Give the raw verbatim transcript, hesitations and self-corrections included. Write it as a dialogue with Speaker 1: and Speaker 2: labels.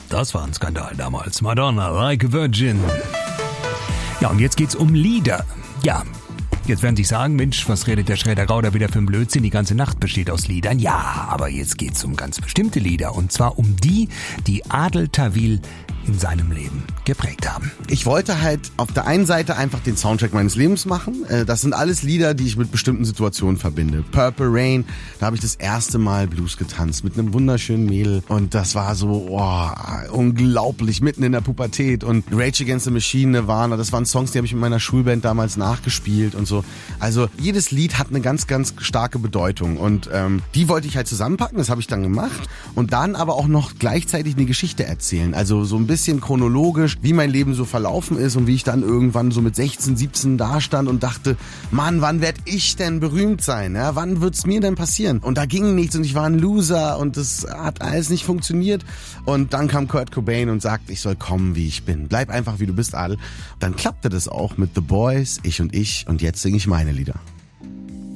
Speaker 1: das war ein Skandal damals. Madonna, Like a Virgin. Ja, und jetzt geht's um Lieder. Ja, jetzt werden Sie sagen, Mensch, was redet der Schräder-Gauder wieder für ein Blödsinn? Die ganze Nacht besteht aus Liedern. Ja, aber jetzt geht's um ganz bestimmte Lieder. Und zwar um die, die Adel Tawil in seinem Leben geprägt haben.
Speaker 2: Ich wollte halt auf der einen Seite einfach den Soundtrack meines Lebens machen. Das sind alles Lieder, die ich mit bestimmten Situationen verbinde. Purple Rain, da habe ich das erste Mal Blues getanzt mit einem wunderschönen Mädel. Und das war so oh, unglaublich, mitten in der Pubertät. Und Rage Against the Machine, Nirvana, das waren Songs, die habe ich mit meiner Schulband damals nachgespielt und so. Also jedes Lied hat eine ganz, ganz starke Bedeutung. Und ähm, die wollte ich halt zusammenpacken, das habe ich dann gemacht. Und dann aber auch noch gleichzeitig eine Geschichte erzählen. Also so ein bisschen bisschen chronologisch, wie mein Leben so verlaufen ist und wie ich dann irgendwann so mit sechzehn, siebzehn da stand und dachte, Mann, wann werd ich denn berühmt sein? Ja, wann wird's mir denn passieren? Und da ging nichts und ich war ein Loser und das hat alles nicht funktioniert. Und dann kam Kurt Cobain und sagte, ich soll kommen, wie ich bin. Bleib einfach, wie du bist, Adel. Dann klappte das auch mit The Boys, Ich und Ich und jetzt singe ich meine Lieder.